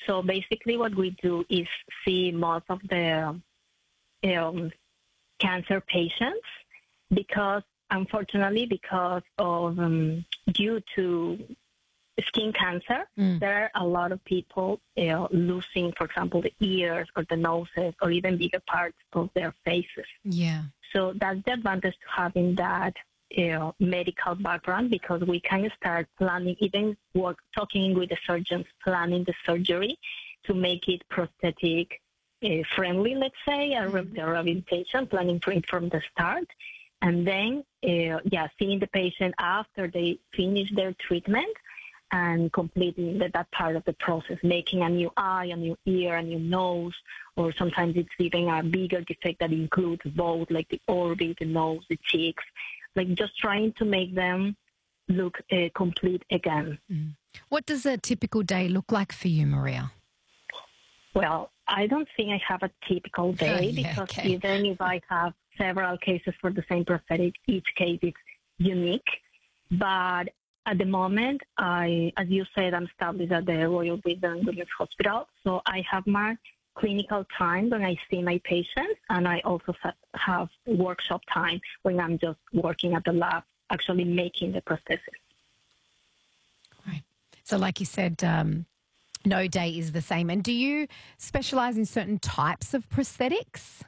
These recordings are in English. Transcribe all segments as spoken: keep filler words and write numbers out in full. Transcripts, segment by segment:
So basically what we do is see most of the um, cancer patients because, unfortunately, because of um, due to skin cancer, mm. there are a lot of people you know, losing, for example, the ears or the noses or even bigger parts of their faces. Yeah. So that's the advantage to having that you know, medical background because we can start planning, even work, talking with the surgeons, planning the surgery to make it prosthetic uh, friendly, let's say, mm. or the rehabilitation, planning for it from the start. And then, uh, yeah, seeing the patient after they finish their treatment and completing that, that part of the process, making a new eye, a new ear, a new nose, or sometimes it's even a bigger defect that includes both, like the orbit, the nose, the cheeks, like just trying to make them look uh, complete again. Mm. What does a typical day look like for you, Maria? Well, I don't think I have a typical day yeah, because okay. even if I have several cases for the same prosthetic, each case is unique. But at the moment, I, as you said, I'm established at the Royal British and Women's Hospital. So I have my clinical time when I see my patients, and I also have workshop time when I'm just working at the lab, actually making the prosthesis. Right. So like you said, um, no day is the same. And do you specialize in certain types of prosthetics?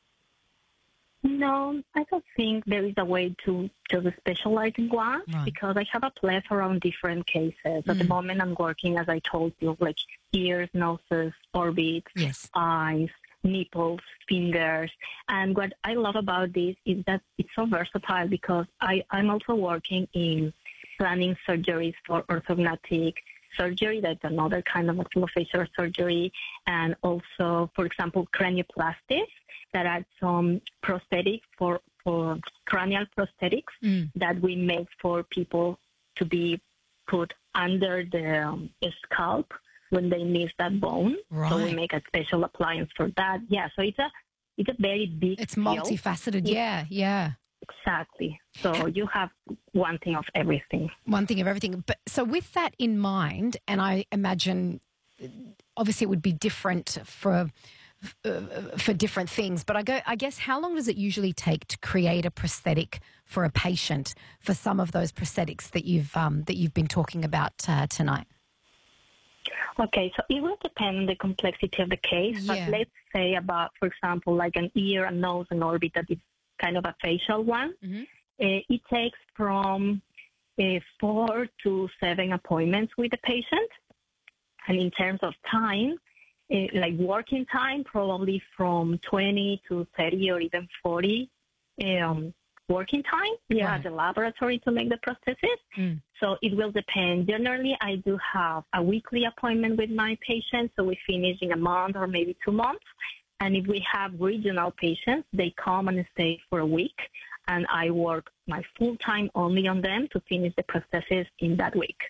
No, I don't think there is a way to just specialize in one right. because I have a plethora of different cases. Mm. At the moment, I'm working, as I told you, like ears, noses, orbits, yes. eyes, nipples, fingers. And what I love about this is that it's so versatile because I, I'm also working in planning surgeries for orthodontic surgery. That's another kind of maxillofacial surgery. And also, for example, cranioplasties. That are some prosthetics for, for cranial prosthetics mm. that we make for people to be put under the um, scalp when they miss that bone. Right. So we make a special appliance for that. Yeah, so it's a it's a very big It's field. multifaceted, it's, yeah, yeah. Exactly. So you have one thing of everything. One thing of everything. But so with that in mind, and I imagine obviously it would be different for... Uh, for different things, but I go. I guess how long does it usually take to create a prosthetic for a patient for some of those prosthetics that you've um, that you've been talking about uh, tonight? Okay, so it will depend on the complexity of the case, yeah. but let's say about, for example, like an ear, a nose, an orbit that is kind of a facial one. Mm-hmm. Uh, it takes from uh, four to seven appointments with the patient, and in terms of time. Uh, like working time, probably from twenty to thirty or even forty um, working time, yeah, right. at the laboratory to make the prosthesis. Mm. So it will depend. Generally, I do have a weekly appointment with my patients, so we finish in a month or maybe two months. And if we have regional patients, they come and stay for a week, and I work my full time only on them to finish the prosthesis in that week.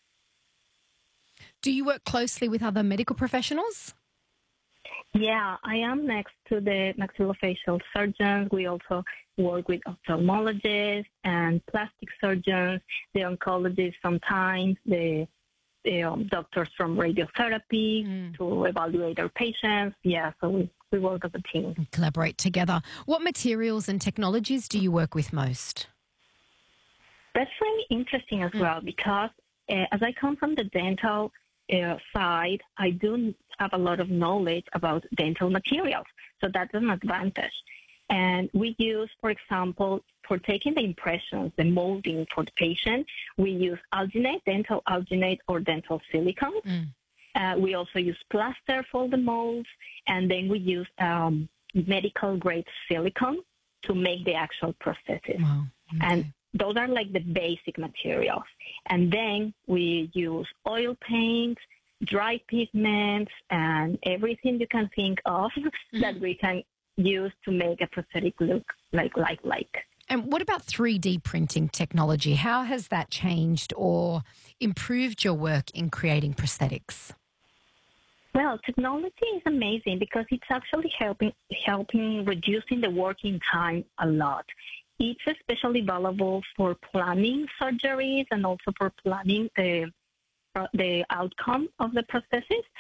Do you work closely with other medical professionals? Yeah, I am next to the maxillofacial surgeons. We also work with ophthalmologists and plastic surgeons, the oncologists sometimes, the, the um, doctors from radiotherapy mm. to evaluate our patients. Yeah, so we, we work as a team. And collaborate together. What materials and technologies do you work with most? That's really interesting as mm. well because uh, as I come from the dental Uh, side, I do have a lot of knowledge about dental materials, so that's an advantage. And we use, for example, for taking the impressions, the molding for the patient, we use alginate, dental alginate, or dental silicone. Mm. Uh, we also use plaster for the molds, and then we use um, medical-grade silicone to make the actual prosthesis. Wow. Okay. And those are like the basic materials. And then we use oil paints, dry pigments, and everything you can think of mm-hmm. that we can use to make a prosthetic look like like-like. And what about three D printing technology? How has that changed or improved your work in creating prosthetics? Well, technology is amazing because it's actually helping helping reducing the working time a lot. It's especially valuable for planning surgeries and also for planning the the outcome of the prosthesis